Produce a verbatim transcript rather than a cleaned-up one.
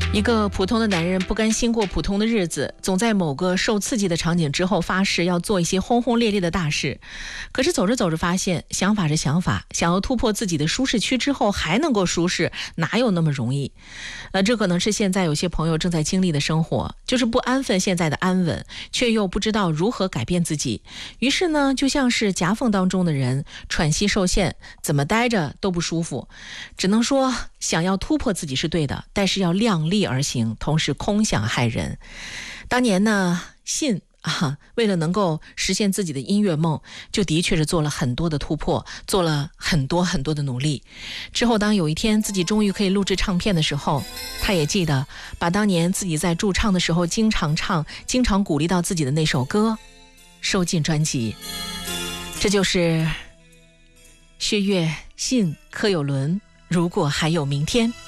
一个普通的男人不甘心过普通的日子，总在某个受刺激的场景之后发誓要做一些轰轰烈烈的大事。可是走着走着发现，想法是想法，想要突破自己的舒适区之后还能够舒适，哪有那么容易？呃，这可能是现在有些朋友正在经历的生活，就是不安分现在的安稳，却又不知道如何改变自己。于是呢，就像是夹缝当中的人，喘息受限，怎么待着都不舒服。只能说想要突破自己是对的，但是要量力而行，同时空想害人。当年呢，信啊，为了能够实现自己的音乐梦，就的确是做了很多的突破，做了很多很多的努力。之后当有一天自己终于可以录制唱片的时候，他也记得把当年自己在驻唱的时候经常唱，经常鼓励到自己的那首歌收进专辑。这就是薛岳、信、柯有伦，如果还有明天。